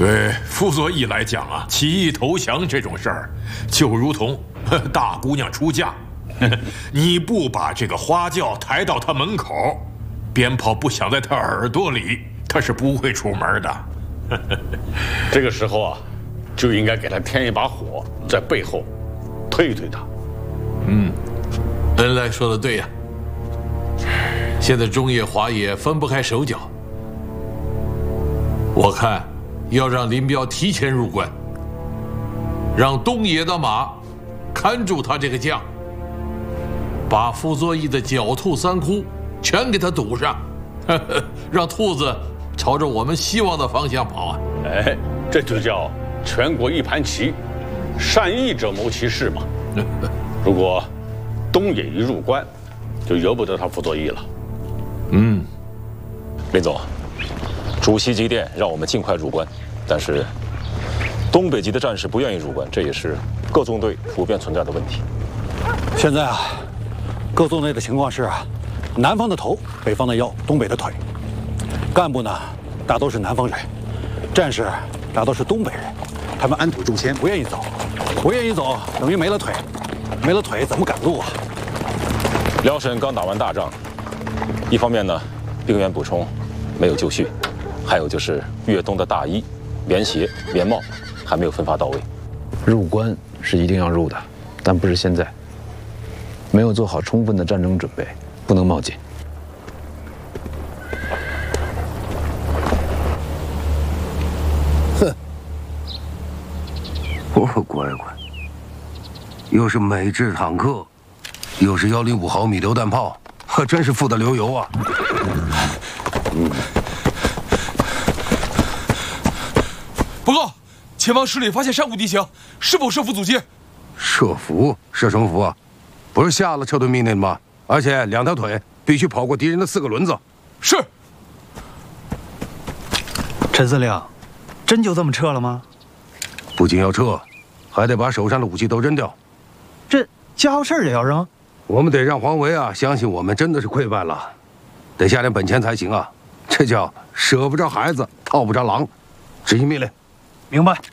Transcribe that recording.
对傅作义来讲啊，起义投降这种事儿，就如同大姑娘出嫁，你不把这个花轿抬到她门口，鞭炮不响在她耳朵里，她是不会出门的。 这个时候啊，就应该给她添一把火，在背后推一推她。 恩来说的对呀。现在中野华野分不开手脚，我看要让林彪提前入关，让东野的马看住他这个将，把傅作义的狡兔三窟全给他堵上，让兔子朝着我们希望的方向跑啊！ 哎，这就叫全国一盘棋，善意者谋其事嘛。如果东野一入关，就由不得他傅作义了。 林总，主席急电让我们尽快入关，但是东北籍的战士不愿意入关，这也是各纵队普遍存在的问题。 现在啊，各纵队的情况是啊，南方的头，北方的腰，东北的腿。干部呢，大都是南方人，战士大都是东北人，他们安土重迁，不愿意走，不愿意走等于没了腿，没了腿怎么赶路啊？ 辽沈刚打完大仗，一方面呢，兵员补充没有就绪，还有就是粤东的大衣、棉鞋、棉帽还没有分发到位。 入关是一定要入的，但不是现在。没有做好充分的战争准备，不能冒进。 哼，我乖乖，又是美制坦克，又是105毫米榴弹炮，真是富得流油啊！ 报告，前方10里发现山谷地形，是否设伏阻击？ 设伏？设什么伏啊？不是下了撤退命令吗？而且2条腿必须跑过敌人的4个轮子。 是。 陈司令，真就这么撤了吗？ 不仅要撤，还得把手上的武器都扔掉。 这家伙事儿也要扔？ 我们得让黄维啊相信我们真的是溃败了，得下点本钱才行啊！这叫舍不着孩子，套不着狼。执行命令。 明白。